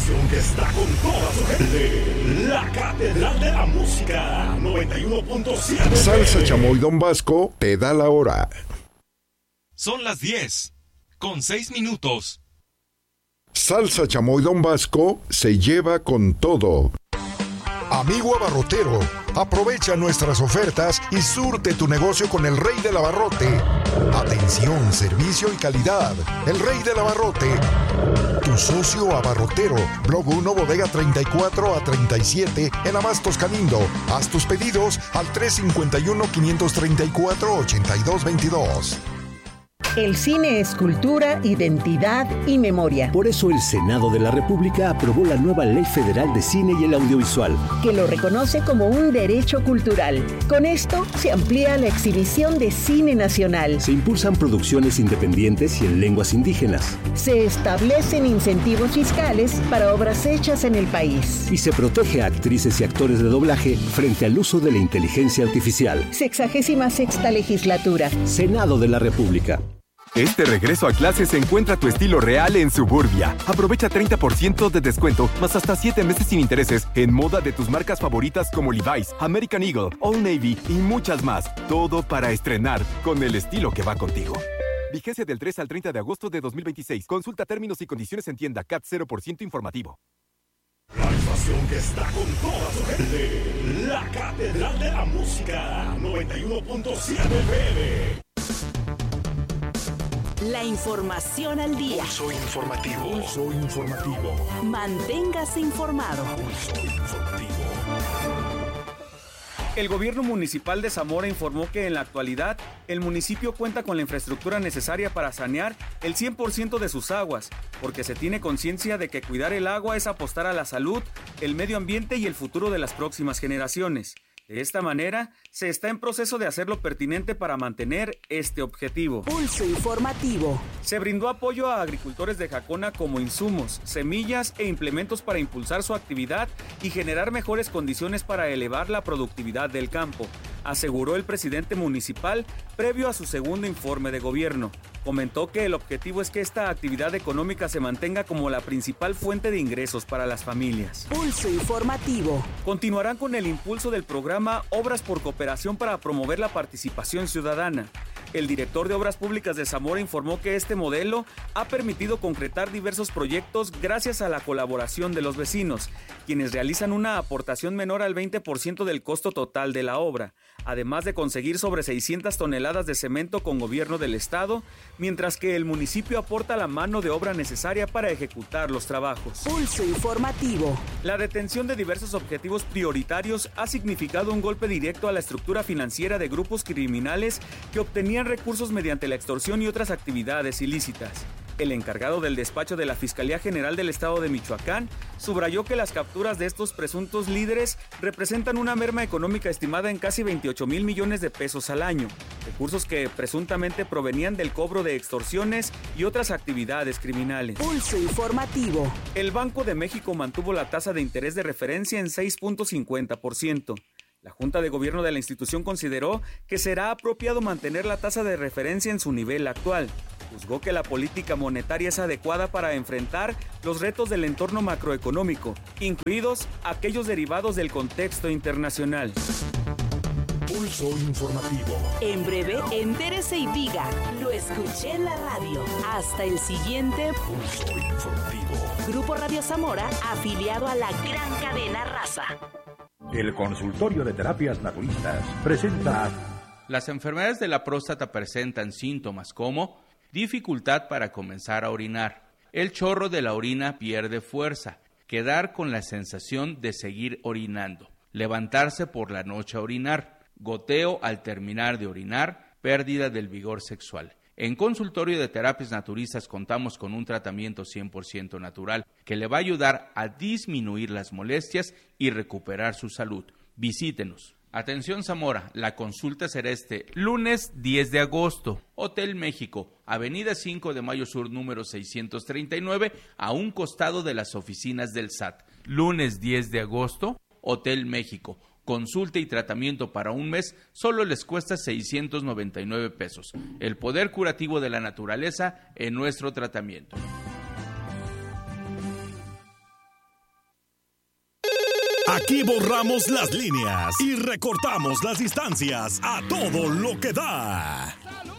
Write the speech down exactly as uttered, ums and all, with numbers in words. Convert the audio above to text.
estación que está con toda su gente. La Catedral de la Música. noventa y uno punto siete. Salsa Chamoy Don Vasco te da la hora. Son las diez, con seis minutos. Salsa Chamoy Don Vasco se lleva con todo. Amigo abarrotero, aprovecha nuestras ofertas y surte tu negocio con el Rey del Abarrote. Atención, servicio y calidad. El Rey del Abarrote. Tu socio abarrotero. Blog uno, bodega treinta y cuatro a treinta y siete en Abastos Calindo. Haz tus pedidos al tres cinco uno, cinco tres cuatro, ocho dos dos dos. El cine es cultura, identidad y memoria. Por eso el Senado de la República aprobó la nueva Ley Federal de Cine y el Audiovisual, que lo reconoce como un derecho cultural. Con esto se amplía la exhibición de cine nacional. Se impulsan producciones independientes y en lenguas indígenas. Se establecen incentivos fiscales para obras hechas en el país. Y se protege a actrices y actores de doblaje frente al uso de la inteligencia artificial. Sexagésima sexta legislatura. Senado de la República. Este regreso a clases encuentra tu estilo real en Suburbia. Aprovecha treinta por ciento de descuento, más hasta siete meses sin intereses en moda de tus marcas favoritas como Levi's, American Eagle, Old Navy y muchas más. Todo para estrenar con el estilo que va contigo. Vigencia del tres al treinta de agosto de dos mil veintiséis. Consulta términos y condiciones en tienda. C A T cero por ciento informativo. La estación que está con toda su gente. La Catedral de la Música. noventa y uno punto siete P M. La información al día. Pulso informativo. Pulso informativo. Manténgase informado. Pulso informativo. El gobierno municipal de Zamora informó que en la actualidad el municipio cuenta con la infraestructura necesaria para sanear el cien por ciento de sus aguas, porque se tiene conciencia de que cuidar el agua es apostar a la salud, el medio ambiente y el futuro de las próximas generaciones. De esta manera, se está en proceso de hacer lo pertinente para mantener este objetivo. Pulso informativo. Se brindó apoyo a agricultores de Jacona como insumos, semillas e implementos para impulsar su actividad y generar mejores condiciones para elevar la productividad del campo, aseguró el presidente municipal previo a su segundo informe de gobierno. Comentó que el objetivo es que esta actividad económica se mantenga como la principal fuente de ingresos para las familias. Pulso informativo. Continuarán con el impulso del programa Obras por Cooperación para promover la participación ciudadana. El director de Obras Públicas de Zamora informó que este modelo ha permitido concretar diversos proyectos gracias a la colaboración de los vecinos, quienes realizan una aportación menor al veinte por ciento del costo total de la obra, además de conseguir sobre seiscientas toneladas de cemento con gobierno del estado, mientras que el municipio aporta la mano de obra necesaria para ejecutar los trabajos. Pulso informativo. La detención de diversos objetivos prioritarios ha significado un golpe directo a la estructura financiera de grupos criminales que obtenían recursos mediante la extorsión y otras actividades ilícitas. El encargado del despacho de la Fiscalía General del Estado de Michoacán subrayó que las capturas de estos presuntos líderes representan una merma económica estimada en casi veintiocho mil millones de pesos al año, recursos que presuntamente provenían del cobro de extorsiones y otras actividades criminales. Pulso informativo. El Banco de México mantuvo la tasa de interés de referencia en seis punto cincuenta por ciento. La Junta de Gobierno de la institución consideró que será apropiado mantener la tasa de referencia en su nivel actual. Juzgó que la política monetaria es adecuada para enfrentar los retos del entorno macroeconómico, incluidos aquellos derivados del contexto internacional. Pulso informativo. En breve, entérese y diga, lo escuché en la radio. Hasta el siguiente Pulso informativo. Grupo Radio Zamora, afiliado a la gran cadena Raza. El Consultorio de Terapias Naturistas presenta... Las enfermedades de la próstata presentan síntomas como dificultad para comenzar a orinar, el chorro de la orina pierde fuerza, quedar con la sensación de seguir orinando, levantarse por la noche a orinar, goteo al terminar de orinar, pérdida del vigor sexual. En Consultorio de Terapias Naturistas contamos con un tratamiento cien por ciento natural que le va a ayudar a disminuir las molestias y recuperar su salud. Visítenos. Atención Zamora, la consulta será este lunes diez de agosto. Hotel México, Avenida cinco de Mayo Sur, número seiscientos treinta y nueve, a un costado de las oficinas del S A T. Lunes diez de agosto, Hotel México. Consulta y tratamiento para un mes solo les cuesta seiscientos noventa y nueve pesos. El poder curativo de la naturaleza en nuestro tratamiento. Aquí borramos las líneas y recortamos las distancias a todo lo que da.